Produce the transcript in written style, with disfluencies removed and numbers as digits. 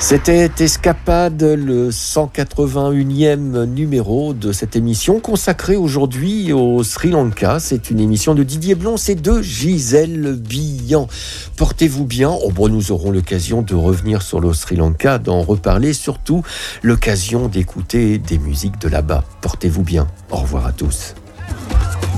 C'était Escapade, le 181e numéro de cette émission consacrée aujourd'hui au Sri Lanka. C'est une émission de Didier Blonce et de Gisèle Billan. Portez-vous bien. Nous aurons l'occasion de revenir sur le Sri Lanka, d'en reparler, surtout l'occasion d'écouter des musiques de là-bas. Portez-vous bien. Au revoir à tous.